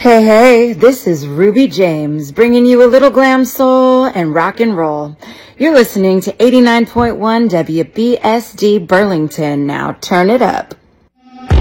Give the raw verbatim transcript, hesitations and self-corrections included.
Hey, hey, this is Ruby James, bringing you a little glam soul and rock and roll. You're listening to eighty-nine point one W B S D Burlington. Now turn it up.